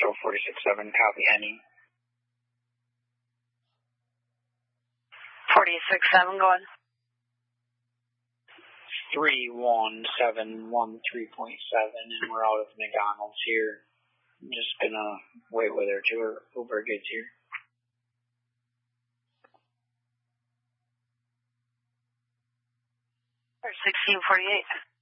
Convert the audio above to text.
Central 46-7, copy any. 46-7, go ahead. 31713.7, and we're out of McDonald's here. I'm just gonna wait with her till her Uber gets here. 1648.